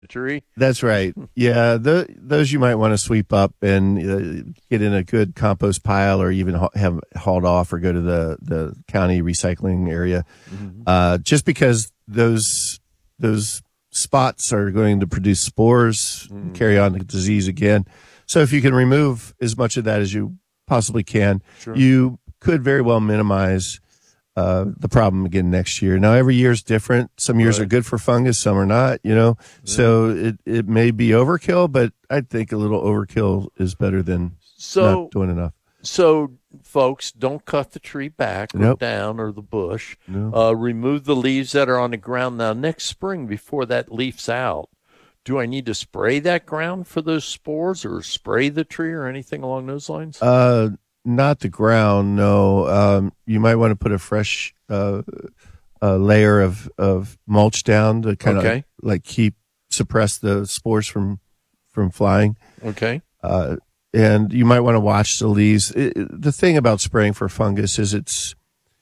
the tree. That's right. Yeah, those you might want to sweep up and get in a good compost pile, or even have hauled off, or go to the county recycling area. Just because those spots are going to produce spores, carry on the disease again. So if you can remove as much of that as you possibly can, you could very well minimize the problem again next year. Now, every year is different. Some years are good for fungus, some are not, So it may be overkill, but I think a little overkill is better than not doing enough. So, folks, don't cut the tree back or down, or the bush. Remove the leaves that are on the ground. Now, next spring, before that leaf's out, do I need to spray that ground for those spores, or spray the tree, or anything along those lines? Not the ground, no. You might want to put a fresh layer of mulch down to kind of like suppress the spores from flying. Okay. And you might want to watch the leaves. The thing about spraying for fungus is it's,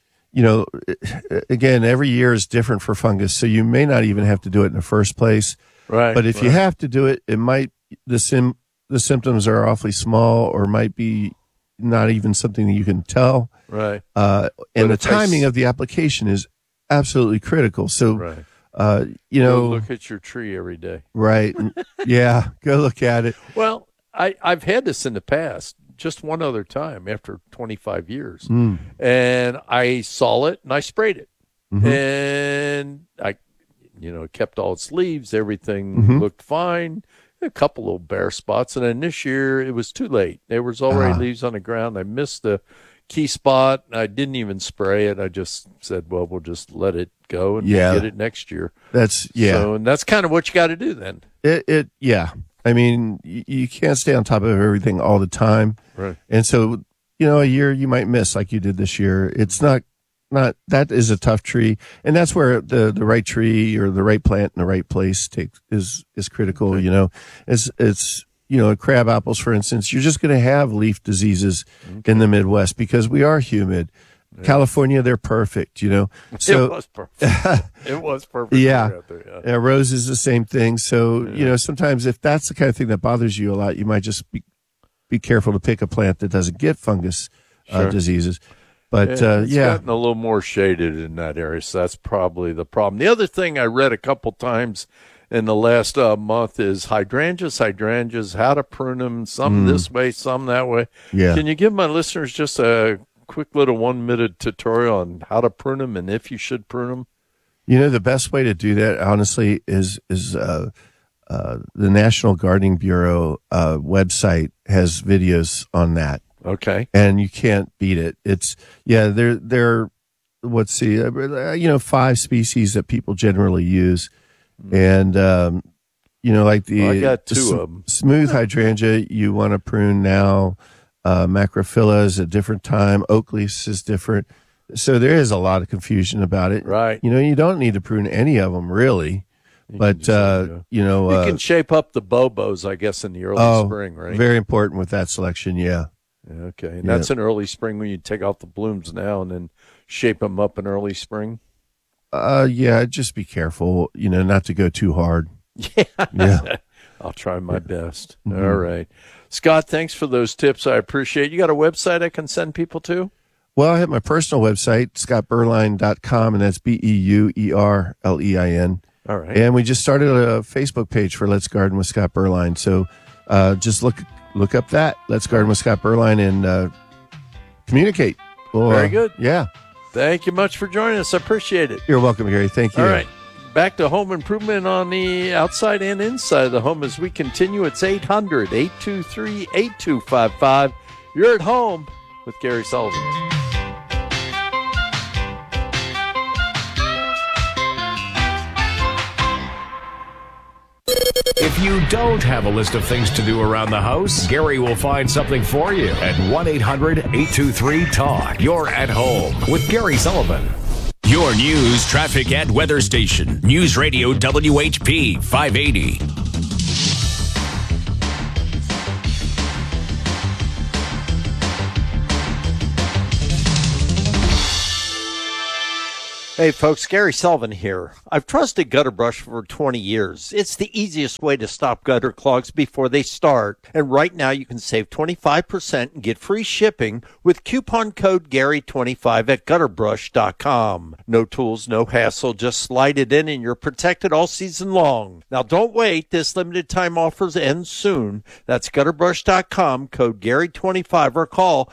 again, every year is different for fungus, so you may not even have to do it in the first place. Right. But if you have to do it, it might the symptoms are awfully small, or might be not even something that you can tell. Right. And the timing of the application is absolutely critical. So, go look at your tree every day. Right. Yeah. Go look at it. Well, I've had this in the past, just one other time after 25 years. And I saw it and I sprayed it. And I, kept all its leaves. Everything looked fine. A couple little bare spots, and then this year it was too late. There was already leaves on the ground. I missed the key spot. I didn't even spray it. I just said, well, we'll just let it go and get it next year. So, and that's kind of what you got to do then. I mean, you can't stay on top of everything all the time. Right. And so, a year you might miss, like you did this year. It's not that is a tough tree, and that's where the right tree or the right plant in the right place is critical. It's crab apples, for instance. You're just going to have leaf diseases in the Midwest because we are humid. California, they're perfect. So it was perfect. It was perfect. Yeah. Roses, the same thing. So sometimes if that's the kind of thing that bothers you a lot, you might just be careful to pick a plant that doesn't get fungus diseases. But it's gotten a little more shaded in that area, so that's probably the problem. The other thing I read a couple times in the last month is hydrangeas, how to prune them, some this way, some that way. Yeah. Can you give my listeners just a quick little 1-minute tutorial on how to prune them and if you should prune them? The best way to do that, honestly, is the National Gardening Bureau website has videos on that. Okay. And you can't beat it. It's, they're 5 species that people generally use. And, like I got 2 of them. Smooth hydrangea, you want to prune now. Macrophylla is a different time. Oak leaves is different. So there is a lot of confusion about it. Right. You don't need to prune any of them, really. But, you can shape up the bobos, I guess, in the early spring, right? Very important with that selection. Yeah. Okay, and that's in early spring when you take off the blooms now and then shape them up in early spring? Just be careful, not to go too hard. Yeah. I'll try my best. All right. Scott, thanks for those tips. I appreciate it. You got a website I can send people to? Well, I have my personal website, scottberline.com, and that's BEUERLEIN. All right. And we just started a Facebook page for Let's Garden with Scott Berline. So just look up that, Let's Garden with Scott Berline, and communicate. Well, very good. Yeah. Thank you much for joining us. I appreciate it. You're welcome, Gary. Thank you. All right. Back to home improvement on the outside and inside of the home as we continue. It's 800-823-8255. You're at home with Gary Sullivan. If you don't have a list of things to do around the house, Gary will find something for you at 1-800-823-TALK. You're at home with Gary Sullivan. Your news, traffic, and weather station. News Radio WHP 580. Hey folks, Gary Sullivan here. I've trusted Gutter Brush for 20 years. It's the easiest way to stop gutter clogs before they start. And right now you can save 25% and get free shipping with coupon code Gary25 at gutterbrush.com. No tools, no hassle, just slide it in and you're protected all season long. Now don't wait, this limited time offers end soon. That's gutterbrush.com, code Gary25 or call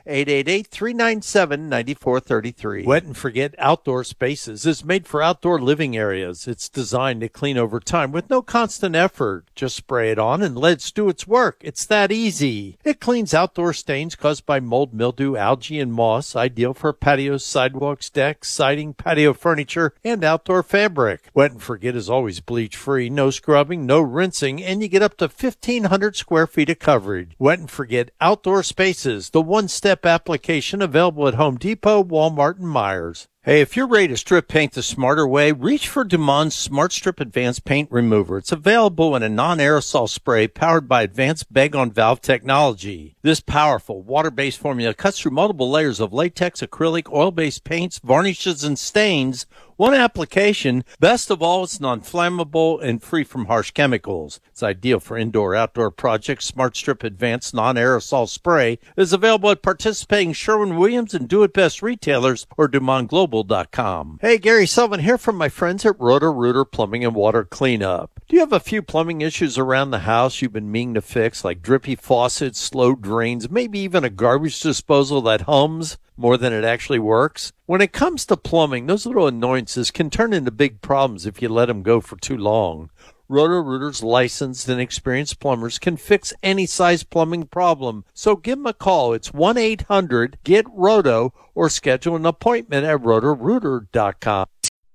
888-397-9433. Wet and Forget Outdoor Spaces is made for outdoor living areas. It's designed to clean over time with no constant effort. Just spray it on and let it do its work. It's that easy. It cleans outdoor stains caused by mold, mildew, algae, and moss, ideal for patios, sidewalks, decks, siding, patio furniture, and outdoor fabric. Wet and Forget is always bleach-free, no scrubbing, no rinsing, and you get up to 1,500 square feet of coverage. Wet and Forget Outdoor Spaces, the one-step application available at Home Depot, Walmart, and Meijer. Hey, if you're ready to strip paint the smarter way, reach for Dumon's Smart Strip Advanced Paint Remover. It's available in a non-aerosol spray powered by advanced bag-on-valve technology. This powerful water-based formula cuts through multiple layers of latex, acrylic, oil-based paints, varnishes, and stains. One application. Best of all, it's non-flammable and free from harsh chemicals. It's ideal for indoor-outdoor projects. Smart Strip Advanced Non-Aerosol Spray is available at participating Sherwin-Williams and Do It Best retailers or DumontGlobal.com. Hey, Gary Sullivan here from my friends at Roto-Rooter Plumbing and Water Cleanup. Do you have a few plumbing issues around the house you've been meaning to fix, like drippy faucets, slow drains, maybe even a garbage disposal that hums more than it actually works? When it comes to plumbing, those little annoyances can turn into big problems if you let them go for too long. Roto-Rooter's licensed and experienced plumbers can fix any size plumbing problem. So give them a call. It's 1-800-GET-ROTO or schedule an appointment at rotorooter.com.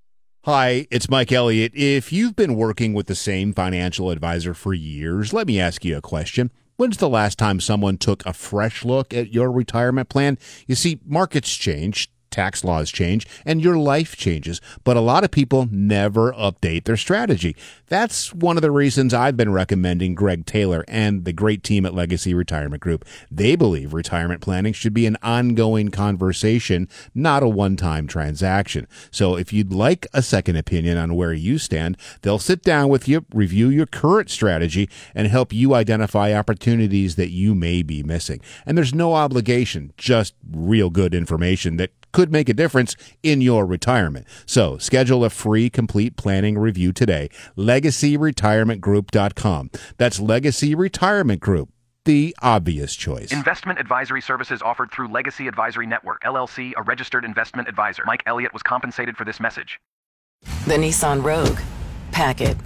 Hi, it's Mike Elliott. If you've been working with the same financial advisor for years, let me ask you a question. When's the last time someone took a fresh look at your retirement plan? You see, markets change, tax laws change, and your life changes, but a lot of people never update their strategy. That's one of the reasons I've been recommending Greg Taylor and the great team at Legacy Retirement Group. They believe retirement planning should be an ongoing conversation, not a one-time transaction. So if you'd like a second opinion on where you stand, they'll sit down with you, review your current strategy, and help you identify opportunities that you may be missing. And there's no obligation, just real good information that could make a difference in your retirement. So schedule a free complete planning review today. LegacyRetirementGroup.com. That's Legacy Retirement Group, the obvious choice. Investment advisory services offered through Legacy Advisory Network, LLC, a registered investment advisor. Mike Elliott was compensated for this message. The Nissan Rogue. Pack it.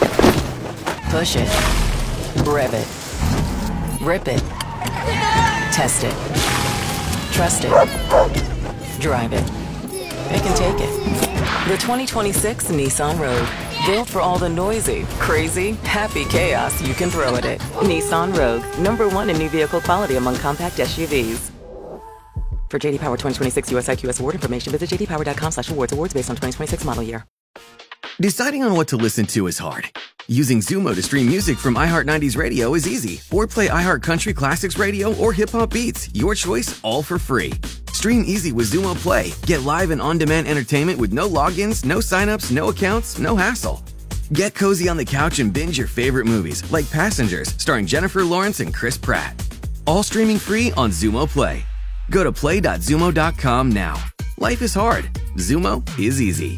Push it. Rev it. Rip it. Test it. Trust it. Drive it. It can take it. The 2026 Nissan Rogue. Built for all the noisy, crazy, happy chaos you can throw at it. Nissan Rogue. #1 in new vehicle quality among compact SUVs. For JD Power 2026 US IQS award information, visit jdpower.com/awards. Awards based on 2026 model year. Deciding on what to listen to is hard. Using Zumo to stream music from iHeart 90s Radio is easy. Or play iHeart Country Classics Radio or Hip Hop Beats. Your choice, all for free. Stream easy with Zumo Play. Get live and on-demand entertainment with no logins, no signups, no accounts, no hassle. Get cozy on the couch and binge your favorite movies, like Passengers, starring Jennifer Lawrence and Chris Pratt. All streaming free on Zumo Play. Go to play.zumo.com now. Life is hard. Zumo is easy.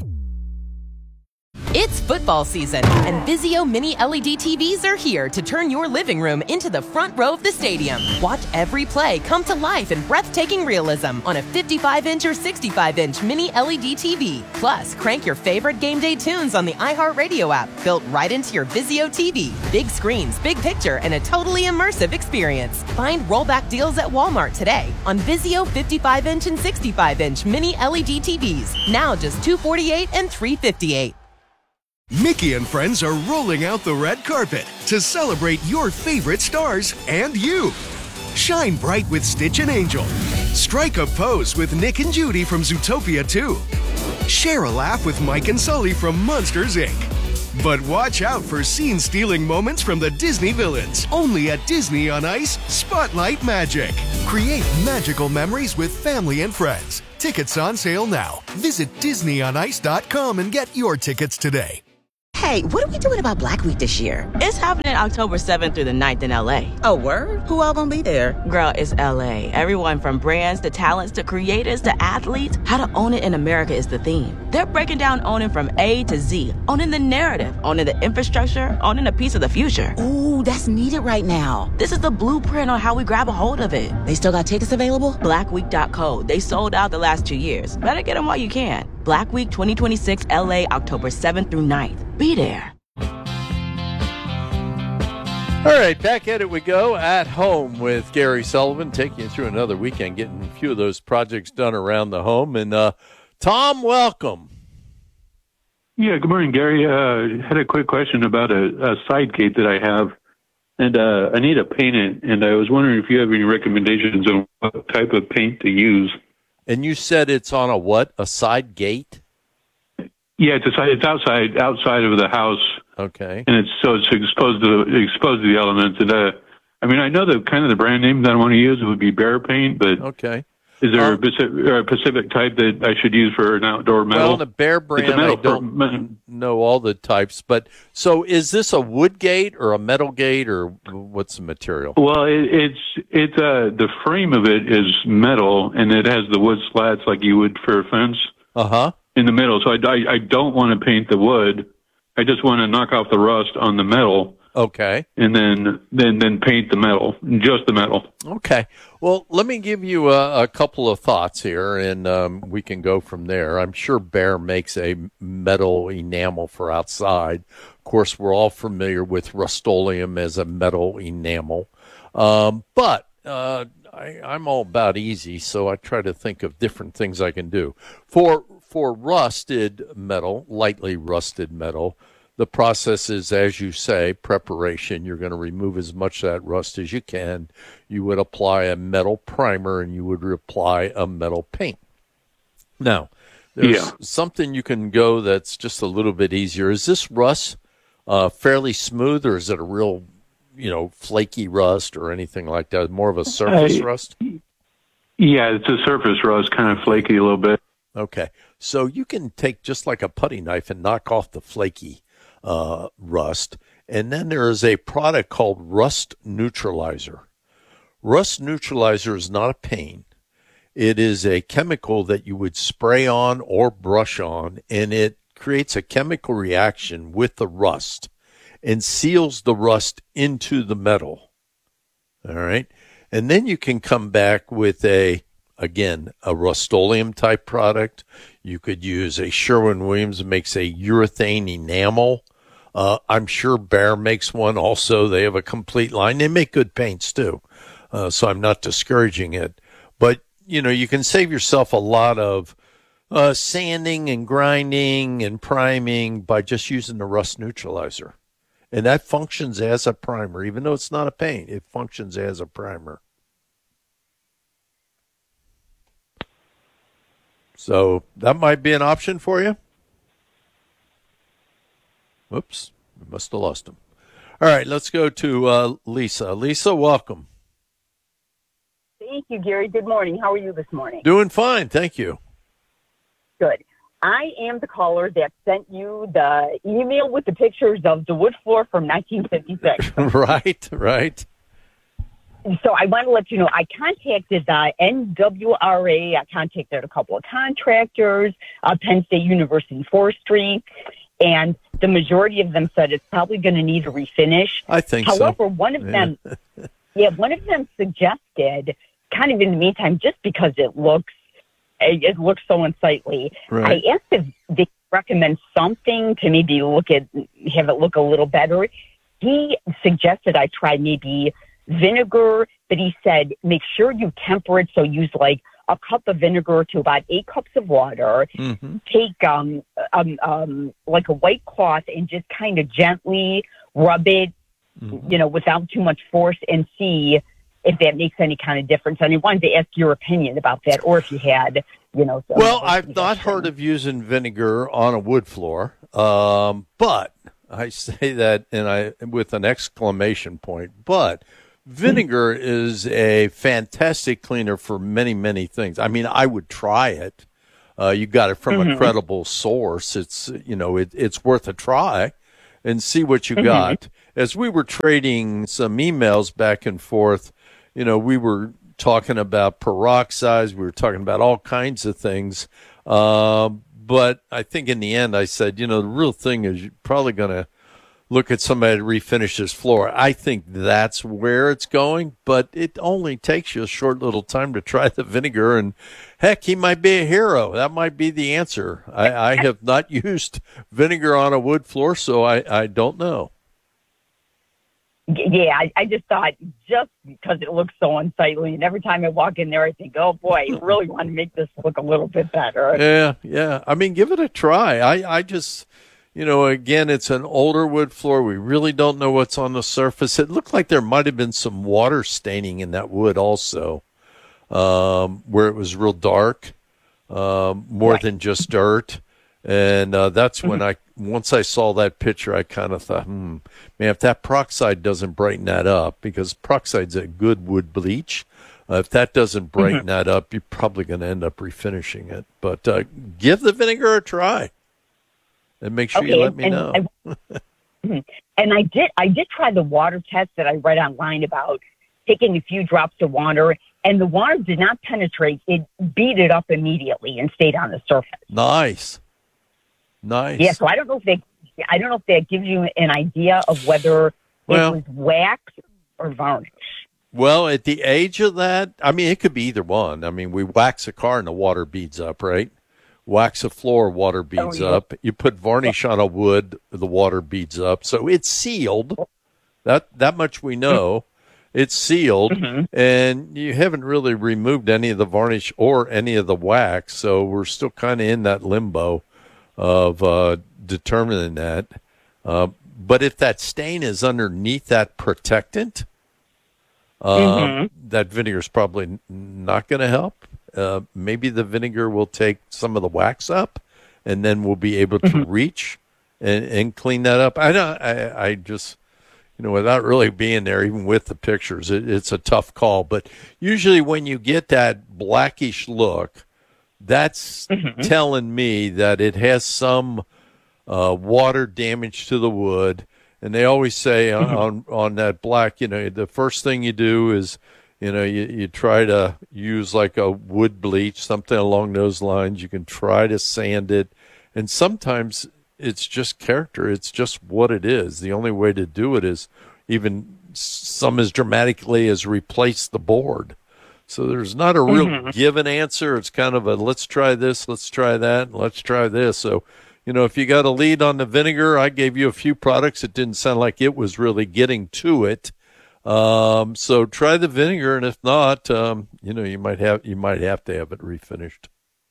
It's football season, and Vizio Mini LED TVs are here to turn your living room into the front row of the stadium. Watch every play come to life in breathtaking realism on a 55-inch or 65-inch Mini LED TV. Plus, crank your favorite game day tunes on the iHeartRadio app, built right into your Vizio TV. Big screens, big picture, and a totally immersive experience. Find rollback deals at Walmart today on Vizio 55-inch and 65-inch Mini LED TVs. Now just $248 and $358. Mickey and friends are rolling out the red carpet to celebrate your favorite stars and you. Shine bright with Stitch and Angel. Strike a pose with Nick and Judy from Zootopia 2. Share a laugh with Mike and Sully from Monsters, Inc. But watch out for scene-stealing moments from the Disney villains. Only at Disney on Ice Spotlight Magic. Create magical memories with family and friends. Tickets on sale now. Visit DisneyOnIce.com and get your tickets today. Hey, what are we doing about Black Week this year? It's happening October 7th through the 9th in LA. Oh, word? Who all gonna be there? Girl, it's LA. Everyone from brands to talents to creators to athletes. How to own it in America is the theme. They're breaking down owning from A to Z. Owning the narrative, owning the infrastructure, owning a piece of the future. Ooh, that's needed right now. This is the blueprint on how we grab a hold of it. They still got tickets available? Blackweek.co. They sold out the last 2 years. Better get them while you can. Black Week 2026 LA, October 7th through 9th. Be there. All right, back at it we go at home with Gary Sullivan, taking you through another weekend, getting a few of those projects done around the home. And Tom, welcome. Yeah, good morning, Gary. Had a quick question about a side gate that I have, and I need to paint it, and I was wondering if you have any recommendations on what type of paint to use. And you said it's on a what? A side gate? Yeah, it's outside of the house. Okay. And it's exposed to the elements. And I know the brand name that I want to use would be Behr paint, but okay. Is there a specific type that I should use for an outdoor metal? Well, the Behr brand, I don't know all the types, but so is this a wood gate or a metal gate, or what's the material? Well, it's the frame of it is metal, and it has the wood slats like you would for a fence. In the middle. So I don't want to paint the wood. I just want to knock off the rust on the metal. Okay. And then paint the metal, just the metal. Okay. Well, let me give you a couple of thoughts here, and we can go from there. I'm sure Behr makes a metal enamel for outside. Of course, we're all familiar with Rust-Oleum as a metal enamel. But I'm all about easy, so I try to think of different things I can do. For rusted metal, lightly rusted metal, the process is, as you say, preparation. You're going to remove as much of that rust as you can. You would apply a metal primer, and you would apply a metal paint. Now, there's something you can go that's just a little bit easier. Is this rust fairly smooth, or is it a real, flaky rust or anything like that? More of a surface rust? Yeah, it's a surface rust, kind of flaky a little bit. Okay. So you can take just like a putty knife and knock off the flaky rust. And then there is a product called Rust Neutralizer. Rust Neutralizer is not a paint. It is a chemical that you would spray on or brush on, and it creates a chemical reaction with the rust and seals the rust into the metal. All right. And then you can come back with a Rust-Oleum type product. You could use a Sherwin-Williams makes a urethane enamel. I'm sure Behr makes one also. They have a complete line. They make good paints too. So I'm not discouraging it. But, you can save yourself a lot of sanding and grinding and priming by just using the Rust Neutralizer. And that functions as a primer. Even though it's not a paint, it functions as a primer. So that might be an option for you. Whoops, we must have lost him. All right, let's go to Lisa. Lisa, welcome. Thank you, Gary. Good morning. How are you this morning? Doing fine, thank you. Good. I am the caller that sent you the email with the pictures of the wood floor from 1956. Right. So I want to let you know, I contacted the NWRA. I contacted a couple of contractors, Penn State University Forestry, and the majority of them said it's probably going to need a refinish. I think However, one of them suggested, kind of in the meantime, just because it looks so unsightly. Right. I asked if they recommend something to maybe have it look a little better. He suggested I try maybe vinegar, but he said make sure you temper it, so use like a cup of vinegar to about 8 cups of water. Mm-hmm. Take like a white cloth and just kind of gently rub it, without too much force, and see if that makes any kind of difference. And I wanted to ask your opinion about that, or if you had, Well, I've not heard of using vinegar on a wood floor, but I say that with an exclamation point, but vinegar is a fantastic cleaner for many, many things. I mean, I would try it. You got it from a credible source. It's, it's worth a try and see what you got. As we were trading some emails back and forth, we were talking about peroxides. We were talking about all kinds of things. But I think in the end, I said, the real thing is you're probably going to look at somebody to refinish this floor. I think that's where it's going, but it only takes you a short little time to try the vinegar, and heck, he might be a hero. That might be the answer. I have not used vinegar on a wood floor, so I don't know. Yeah, I just thought, just because it looks so unsightly, and every time I walk in there, I think, oh boy, I really want to make this look a little bit better. Yeah. I mean, give it a try. I just, again, it's an older wood floor. We really don't know what's on the surface. It looked like there might have been some water staining in that wood also, where it was real dark, more than just dirt. And that's when once I saw that picture, I kind of thought, man, if that peroxide doesn't brighten that up, because peroxide's a good wood bleach, if that doesn't brighten that up, you're probably going to end up refinishing it. But give the vinegar a try, and make sure you let me know. And I did try the water test that I read online about taking a few drops of water, and the water did not penetrate. It beat it up immediately and stayed on the surface. Nice. Yeah, so I don't know if that gives you an idea of whether it was wax or varnish. Well, at the age of that, I mean, it could be either one. I mean, we wax a car and the water beads up, right? Wax a floor, water beads up. You put varnish on a wood, the water beads up. So it's sealed. That much we know. It's sealed, and you haven't really removed any of the varnish or any of the wax, so we're still kind of in that limbo of determining that. But if that stain is underneath that protectant, that vinegar is probably not going to help. Maybe the vinegar will take some of the wax up, and then we'll be able to reach and clean that up. I just, without really being there, even with the pictures, it's a tough call. But usually when you get that blackish look, that's telling me that it has some water damage to the wood. And they always say on that black, the first thing you do is, you try to use like a wood bleach, something along those lines. You can try to sand it. And sometimes it's just character. It's just what it is. The only way to do it is even some as dramatically as replace the board. So there's not a real given answer. It's kind of a let's try this, let's try that, and let's try this. So, if you got a lead on the vinegar, I gave you a few products. It didn't sound like it was really getting to it. So try the vinegar, and if not, you might have to have it refinished.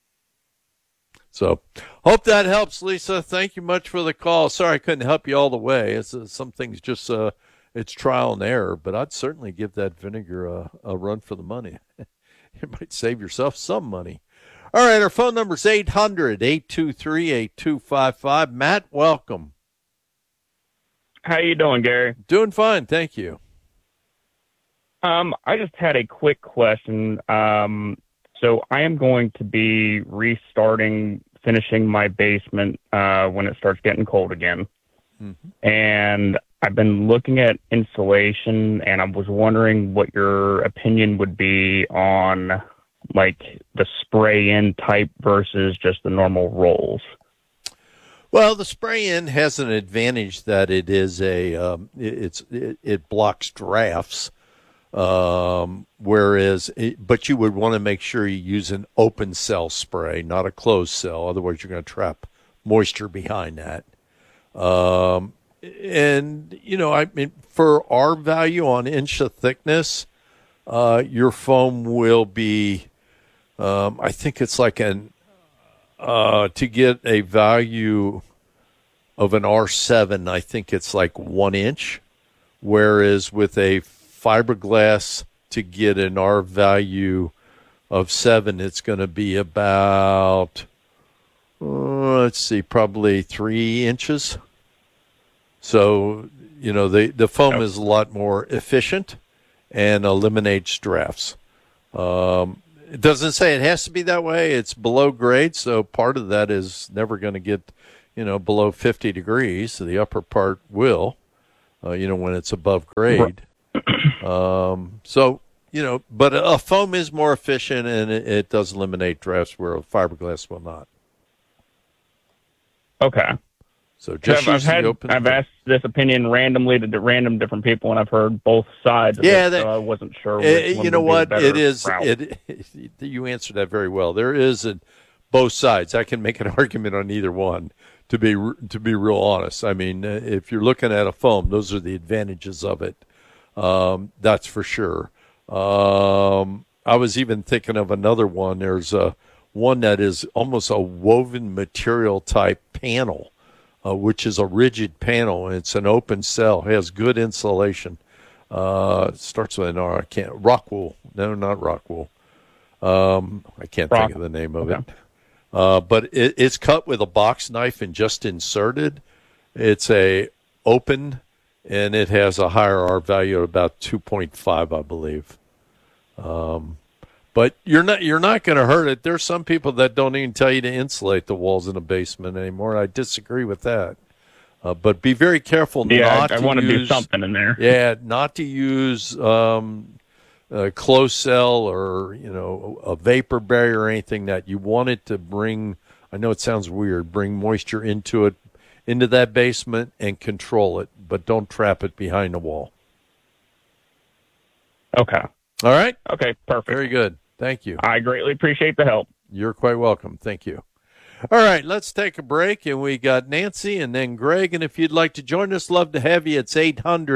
So hope that helps, Lisa. Thank you much for the call. Sorry I couldn't help you all the way. Some things just it's trial and error, but I'd certainly give that vinegar a run for the money. You might save yourself some money. All right, our phone number is 800-823-8255. Matt, welcome. How you doing, Gary? Doing fine, thank you. I just had a quick question. So I am going to be finishing my basement when it starts getting cold again. And I've been looking at insulation, and I was wondering what your opinion would be on like the spray-in type versus just the normal rolls. Well, the spray-in has an advantage that it is it blocks drafts. Whereas, but you would want to make sure you use an open cell spray, not a closed cell. Otherwise, you're going to trap moisture behind that. And, I mean, for our value on inch of thickness, your foam will be, I think it's like to get a value of an R7, I think it's like 1 inch. Whereas with a fiberglass, to get an R value of 7, it's going to be about, probably 3 inches. So, the foam is a lot more efficient and eliminates drafts. It doesn't say it has to be that way. It's below grade, so part of that is never going to get, below 50 degrees. So the upper part will, when it's above grade. But a foam is more efficient, and it does eliminate drafts where a fiberglass will not. Okay. So just I've asked this opinion randomly to random different people, and I've heard both sides of it, so I wasn't sure which one would be the better route. You answered that very well. There is both sides. I can make an argument on either one, to be real honest. I mean, if you're looking at a foam, those are the advantages of it. That's for sure. I was even thinking of another one. There's one that is almost a woven material type panel, which is a rigid panel, and it's an open cell. It has good insulation. It starts with an R. Rock wool. No, not rock wool. I can't think of the name of it. But it's cut with a box knife and just inserted. It's a open, and it has a higher R value of about 2.5, I believe. But you're not going to hurt it. There's some people that don't even tell you to insulate the walls in a basement anymore. I disagree with that. But be very careful not to use... I want to do something in there. Yeah, not to use closed cell or, a vapor barrier or anything that you want it to bring, I know it sounds weird, bring moisture into that basement and control it, but don't trap it behind the wall. Okay. All right? Okay, perfect. Very good. Thank you. I greatly appreciate the help. You're quite welcome. Thank you. All right, let's take a break, and we got Nancy and then Greg, and if you'd like to join us, love to have you. It's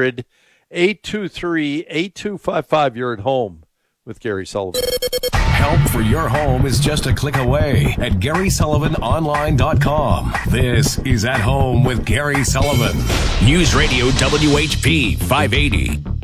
800-823-8255. You're at home with Gary Sullivan. Help for your home is just a click away at GarySullivanOnline.com. This is At Home with Gary Sullivan. News Radio WHP 580.